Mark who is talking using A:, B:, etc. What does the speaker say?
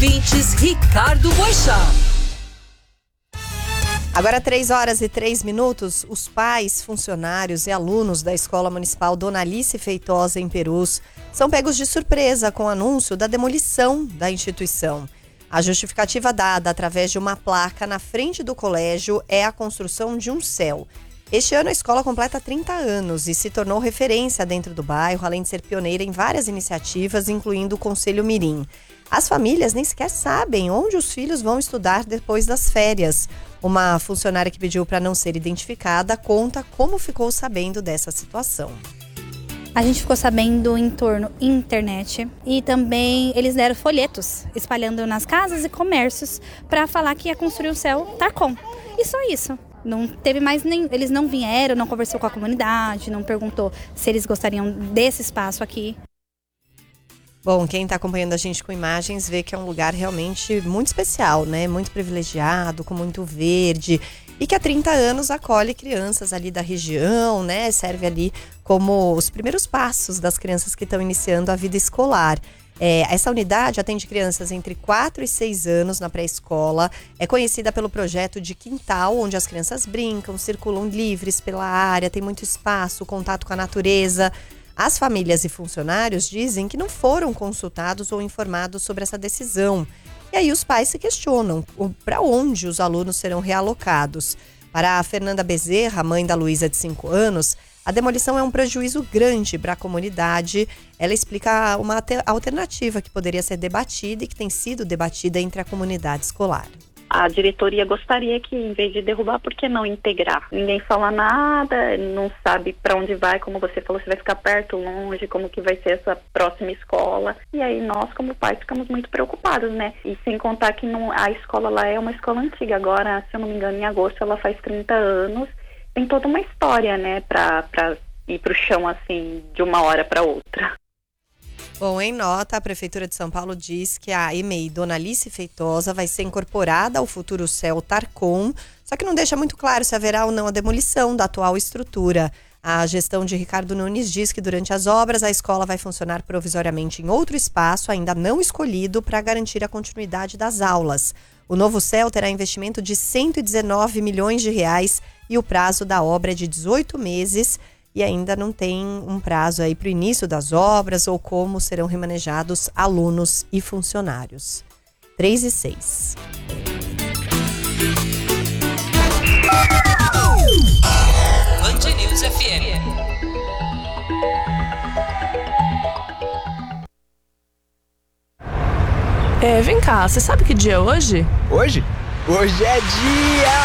A: ouvintes Ricardo Boixá.
B: Agora 3h03, os pais, funcionários e alunos da Escola Municipal Dona Alice Feitosa em Perus são pegos de surpresa com o anúncio da demolição da instituição. A justificativa dada através de uma placa na frente do colégio é a construção de um céu. Este ano a escola completa 30 anos e se tornou referência dentro do bairro, além de ser pioneira em várias iniciativas, incluindo o Conselho Mirim. As famílias nem sequer sabem onde os filhos vão estudar depois das férias. Uma funcionária que pediu para não ser identificada conta como ficou sabendo dessa situação.
C: A gente ficou sabendo em torno internet e também eles deram folhetos espalhando nas casas e comércios para falar que ia construir o céu Tarcom. E só isso. Não teve mais nem, eles não vieram, não conversou com a comunidade, não perguntou se eles gostariam desse espaço aqui.
B: Bom, quem está acompanhando a gente com imagens vê que é um lugar realmente muito especial, né? Muito privilegiado, com muito verde e que há 30 anos acolhe crianças ali da região, né? Serve ali como os primeiros passos das crianças que estão iniciando a vida escolar. Essa unidade atende crianças entre 4 e 6 anos na pré-escola. É conhecida pelo projeto de quintal, onde as crianças brincam, circulam livres pela área, tem muito espaço, contato com a natureza. As famílias e funcionários dizem que não foram consultados ou informados sobre essa decisão. E aí os pais se questionam para onde os alunos serão realocados. Para a Fernanda Bezerra, mãe da Luísa de 5 anos, a demolição é um prejuízo grande para a comunidade. Ela explica uma alternativa que poderia ser debatida e que tem sido debatida entre a comunidade escolar.
D: A diretoria gostaria que, em vez de derrubar, por que não integrar? Ninguém fala nada, não sabe para onde vai, como você falou, se vai ficar perto, longe, como que vai ser essa próxima escola. E aí nós, como pais, ficamos muito preocupados, né? E sem contar que a escola lá é uma escola antiga. Agora, se eu não me engano, em agosto ela faz 30 anos. Tem toda uma história, né, para ir para o chão, assim, de uma hora para outra.
B: Bom, em nota, a Prefeitura de São Paulo diz que a EMEI Dona Alice Feitosa vai ser incorporada ao futuro céu Tarcom, só que não deixa muito claro se haverá ou não a demolição da atual estrutura. A gestão de Ricardo Nunes diz que durante as obras a escola vai funcionar provisoriamente em outro espaço, ainda não escolhido, para garantir a continuidade das aulas. O novo céu terá investimento de 119 milhões de reais e o prazo da obra é de 18 meses. E ainda não tem um prazo aí para o início das obras ou como serão remanejados alunos e funcionários. 3h06.
A: Band News FM.
E: Vem cá, você sabe que dia é hoje?
F: Hoje? Hoje é dia